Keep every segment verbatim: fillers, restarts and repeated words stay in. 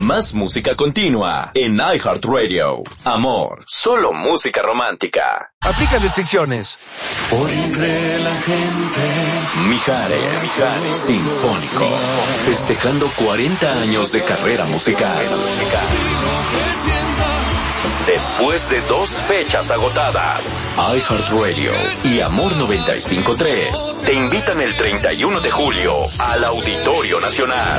Más música continua en iHeartRadio. Amor, solo música romántica. Aplica restricciones. Por entre la gente. Mijares, Mijares Sinfónico. Festejando cuarenta años de carrera musical. Después de dos fechas agotadas, iHeartRadio y Amor noventa y cinco punto tres te invitan el treinta y uno de julio al Auditorio Nacional.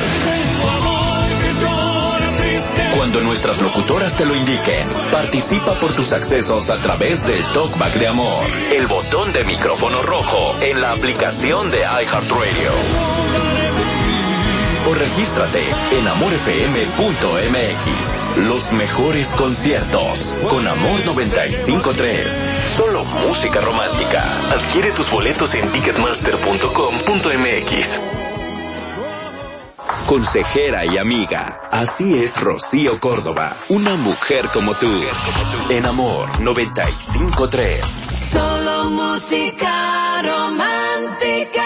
Cuando nuestras locutoras te lo indiquen, participa por tus accesos a través del Talkback de Amor, el botón de micrófono rojo en la aplicación de iHeartRadio. O regístrate en amor f m punto m x. Los mejores conciertos con Amor noventa y cinco punto tres. Solo música romántica. Adquiere tus boletos en ticketmaster punto com punto m x. Consejera y amiga, así es Rocío Córdoba, una mujer como tú, en Amor noventa y cinco punto tres. Solo música romántica.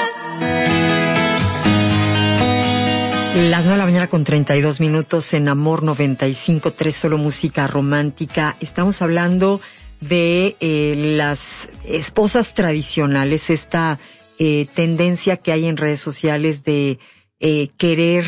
Las nueve de la mañana con treinta y dos minutos en Amor noventa y cinco punto tres, solo música romántica. Estamos hablando de eh, las esposas tradicionales, esta eh, tendencia que hay en redes sociales de eh, querer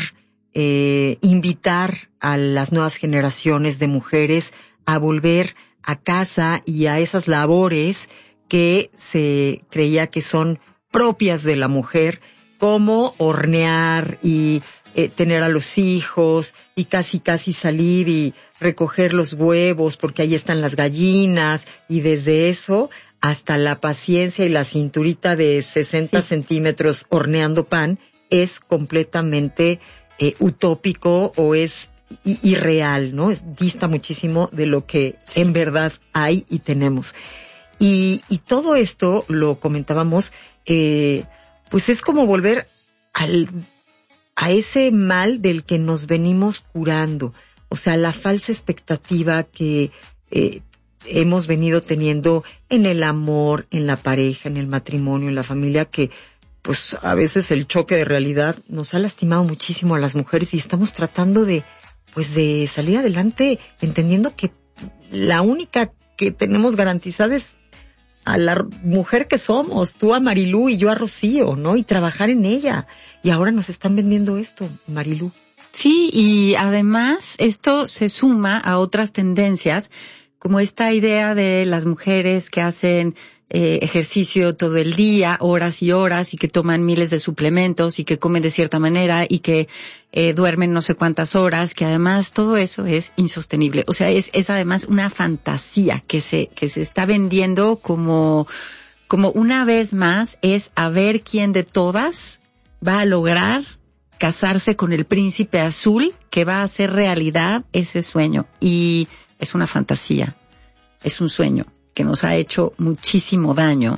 eh, invitar a las nuevas generaciones de mujeres a volver a casa y a esas labores que se creía que son propias de la mujer, como hornear y Eh, tener a los hijos y casi casi salir y recoger los huevos porque ahí están las gallinas, y desde eso hasta la paciencia y la cinturita de sesenta sí. centímetros horneando pan es completamente eh, utópico o es i- irreal, ¿no? Dista muchísimo de lo que sí. en verdad hay y tenemos. Y, y todo esto, lo comentábamos, eh, pues es como volver al a ese mal del que nos venimos curando, o sea, la falsa expectativa que eh, hemos venido teniendo en el amor, en la pareja, en el matrimonio, en la familia, que pues a veces el choque de realidad nos ha lastimado muchísimo a las mujeres y estamos tratando de pues de salir adelante entendiendo que la única que tenemos garantizada es a la mujer que somos, tú a Marilú y yo a Rocío, ¿no? Y trabajar en ella. Y ahora nos están vendiendo esto, Marilú. Sí, y además esto se suma a otras tendencias, como esta idea de las mujeres que hacen eh, ejercicio todo el día, horas y horas, y que toman miles de suplementos, y que comen de cierta manera, y que eh, duermen no sé cuántas horas, que además todo eso es insostenible. O sea, es, es además una fantasía que se, que se está vendiendo como, como una vez más, es a ver quién de todas va a lograr casarse con el príncipe azul que va a hacer realidad ese sueño. Y es una fantasía, es un sueño que nos ha hecho muchísimo daño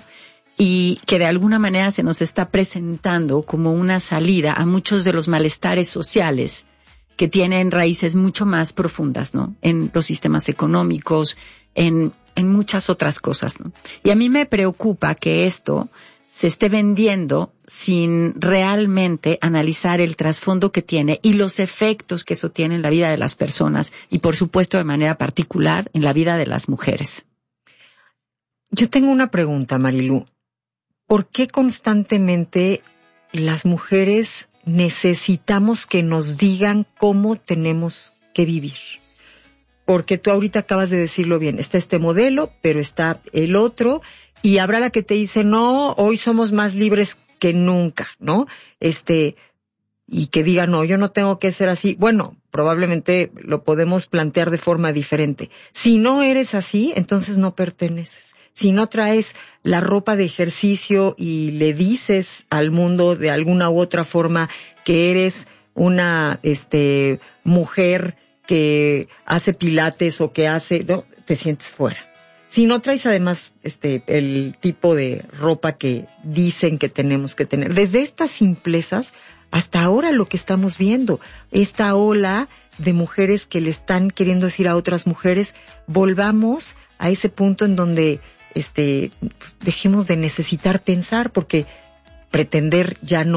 y que de alguna manera se nos está presentando como una salida a muchos de los malestares sociales que tienen raíces mucho más profundas, ¿no? En los sistemas económicos, en, en muchas otras cosas, ¿no? Y a mí me preocupa que esto se esté vendiendo sin realmente analizar el trasfondo que tiene y los efectos que eso tiene en la vida de las personas y, por supuesto, de manera particular en la vida de las mujeres. Yo tengo una pregunta, Marilú. ¿Por qué constantemente las mujeres necesitamos que nos digan cómo tenemos que vivir? Porque tú ahorita acabas de decirlo bien. Está este modelo, pero está el otro. Y habrá la que te dice, no, hoy somos más libres que nunca, ¿no? Este, y que diga, no, yo no tengo que ser así. Bueno, probablemente lo podemos plantear de forma diferente. Si no eres así, entonces no perteneces. Si no traes la ropa de ejercicio y le dices al mundo de alguna u otra forma que eres una, este, mujer que hace pilates o que hace, no, te sientes fuera. Si no traes además este el tipo de ropa que dicen que tenemos que tener. Desde estas simplezas hasta ahora lo que estamos viendo, esta ola de mujeres que le están queriendo decir a otras mujeres, volvamos a ese punto en donde este pues, dejemos de necesitar pensar, porque pretender ya no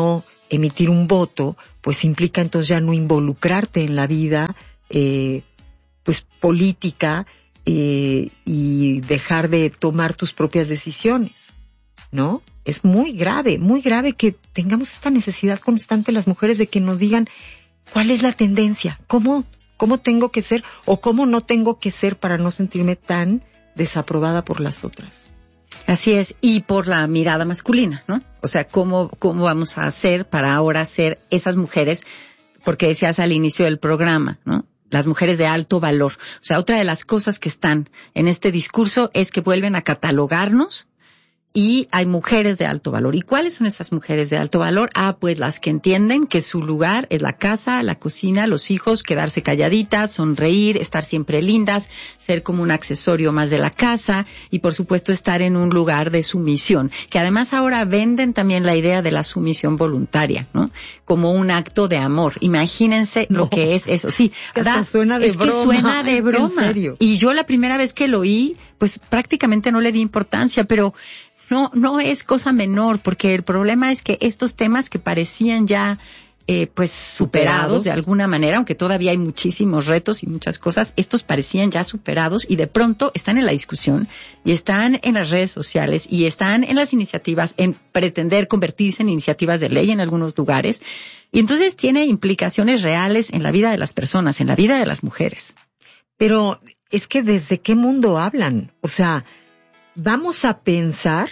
emitir un voto, pues implica entonces ya no involucrarte en la vida, eh, pues política, eh, y dejar de tomar tus propias decisiones, ¿no? Es muy grave, muy grave que tengamos esta necesidad constante las mujeres de que nos digan cuál es la tendencia, cómo, cómo tengo que ser o cómo no tengo que ser para no sentirme tan desaprobada por las otras. Así es, y por la mirada masculina, ¿no? O sea, ¿cómo, cómo vamos a hacer para ahora ser esas mujeres? Porque decías al inicio del programa, ¿no? Las mujeres de alto valor. O sea, otra de las cosas que están en este discurso es que vuelven a catalogarnos y hay mujeres de alto valor. ¿Y cuáles son esas mujeres de alto valor? Ah, pues las que entienden que su lugar es la casa, la cocina, los hijos, quedarse calladitas, sonreír, estar siempre lindas, ser como un accesorio más de la casa y, por supuesto, estar en un lugar de sumisión. Que además ahora venden también la idea de la sumisión voluntaria, ¿no? Como un acto de amor. Imagínense no. lo que es eso. Sí, da, suena de es broma. que suena de broma. ¿En serio? Y yo la primera vez que lo oí, pues prácticamente no le di importancia, pero no, no es cosa menor, porque el problema es que estos temas que parecían ya eh, pues superados, superados de alguna manera, aunque todavía hay muchísimos retos y muchas cosas, estos parecían ya superados y de pronto están en la discusión y están en las redes sociales y están en las iniciativas, en pretender convertirse en iniciativas de ley en algunos lugares. Y entonces tiene implicaciones reales en la vida de las personas, en la vida de las mujeres. Pero es que ¿desde qué mundo hablan? O sea, vamos a pensar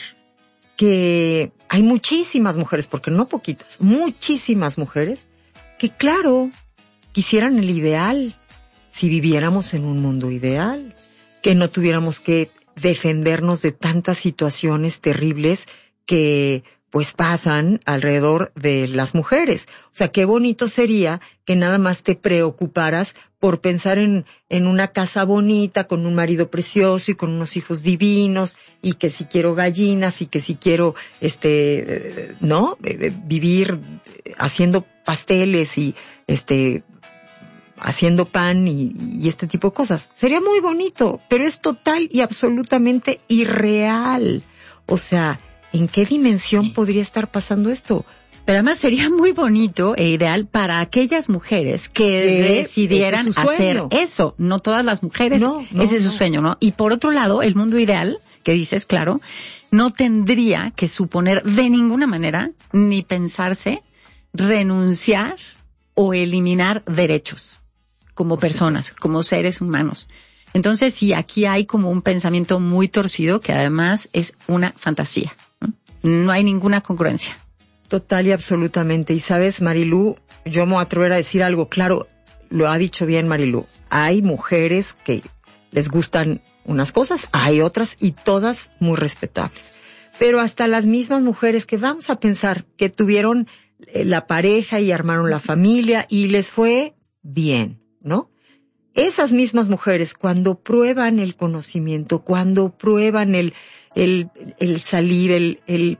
que hay muchísimas mujeres, porque no poquitas, muchísimas mujeres, que claro, quisieran el ideal, si viviéramos en un mundo ideal, que no tuviéramos que defendernos de tantas situaciones terribles que pues pasan alrededor de las mujeres. O sea, qué bonito sería que nada más te preocuparas por pensar en, en una casa bonita, con un marido precioso y con unos hijos divinos, y que si quiero gallinas, y que si quiero, este, ¿no? Vivir haciendo pasteles y, este, haciendo pan y, y este tipo de cosas. Sería muy bonito, pero es total y absolutamente irreal. O sea, ¿en qué dimensión sí. podría estar pasando esto? Pero además sería muy bonito e ideal para aquellas mujeres que ¿Qué? decidieran es hacer eso. No todas las mujeres, no, no, ese es su no. sueño, ¿no? Y por otro lado, el mundo ideal, que dices, claro, no tendría que suponer de ninguna manera, ni pensarse, renunciar o eliminar derechos como personas, como seres humanos. Entonces, sí, aquí hay como un pensamiento muy torcido que además es una fantasía. No, no hay ninguna congruencia. Total y absolutamente. Y sabes, Marilú, yo me voy a atrever a decir algo. Claro, lo ha dicho bien Marilú. Hay mujeres que les gustan unas cosas, hay otras y todas muy respetables. Pero hasta las mismas mujeres que vamos a pensar que tuvieron la pareja y armaron la familia y les fue bien, ¿no? Esas mismas mujeres, cuando prueban el conocimiento, cuando prueban el, el, el salir, el, el,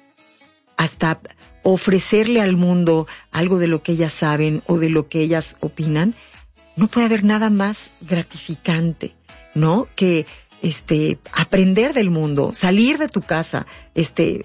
hasta ofrecerle al mundo algo de lo que ellas saben o de lo que ellas opinan, no puede haber nada más gratificante, ¿no? Que, este, aprender del mundo, salir de tu casa, este,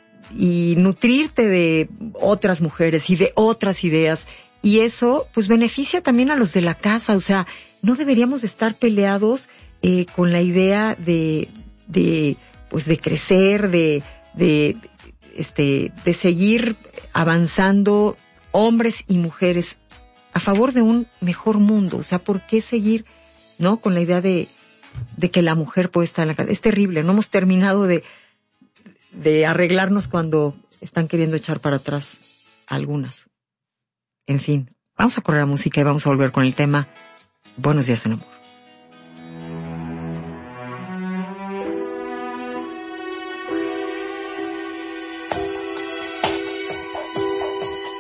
y nutrirte de otras mujeres y de otras ideas. Y eso, pues, beneficia también a los de la casa. O sea, no deberíamos de estar peleados eh, con la idea de, de, pues, de crecer, de, de, este, de seguir avanzando hombres y mujeres a favor de un mejor mundo. O sea, ¿por qué seguir, no, con la idea de, de que la mujer puede estar en la casa? Es terrible. No hemos terminado de, de arreglarnos cuando están queriendo echar para atrás algunas. En fin, vamos a correr a música y vamos a volver con el tema Buenos días en amor.